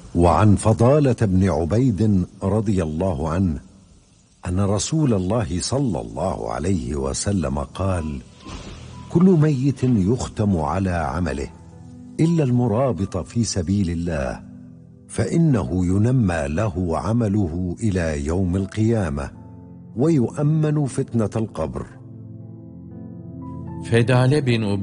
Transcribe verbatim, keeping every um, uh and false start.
وعن فضالة بن عبيد رضي الله عنه أن رسول الله صلى الله عليه وسلم قال: كل ميت يختم على عمله إلا المرابط في سبيل الله، فإنه ينمى له عمله إلى يوم القيامة ويؤمن فتنة القبر. Fedale bin